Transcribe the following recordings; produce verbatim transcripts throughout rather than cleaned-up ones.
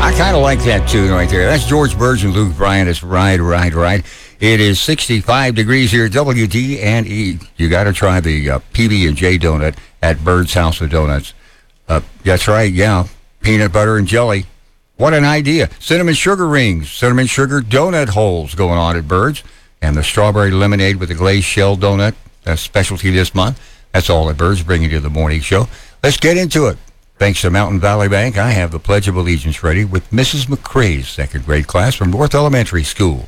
I kind of like that tune right there. That's George Burge and Luke Bryan. It's Right, Right, Right. It is sixty-five degrees here at W D and E. You got to try the uh, P B and J donut at Bird's House of Donuts. Uh, that's right, yeah. Peanut butter and jelly. What an idea. Cinnamon sugar rings, cinnamon sugar donut holes going on at Bird's. And the strawberry lemonade with the glazed shell donut. That's specialty this month. That's all at Bird's, bringing you the morning show. Let's get into it. Thanks to Mountain Valley Bank, I have the Pledge of Allegiance ready with Missus McCrae's second grade class from North Elementary School.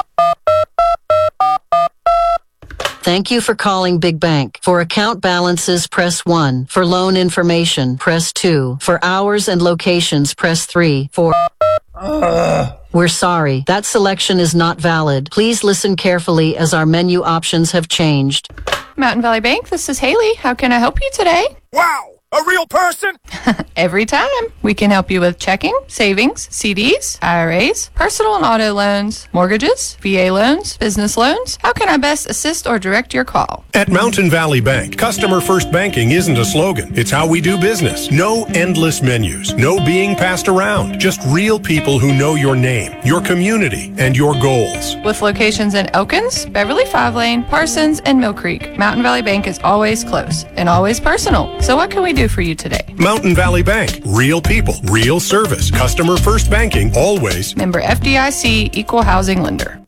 Thank you for calling Big Bank. For account balances, press one. For loan information, press two. For hours and locations, press three. For... Uh. We're sorry. That selection is not valid. Please listen carefully as our menu options have changed. Mountain Valley Bank, this is Haley. How can I help you today? Wow! A real person? Every time. We can help you with checking, savings, C Ds, I R As, personal and auto loans, mortgages, V A loans, business loans. How can I best assist or direct your call? At Mountain Valley Bank, customer first banking isn't a slogan. It's how we do business. No endless menus. No being passed around. Just real people who know your name, your community, and your goals. With locations in Elkins, Beverly Five Lane, Parsons, and Mill Creek, Mountain Valley Bank is always close and always personal. So what can we do for you today? Mountain Valley Bank. Real people, real service. Customer first banking, always. Member F D I C, Equal Housing Lender.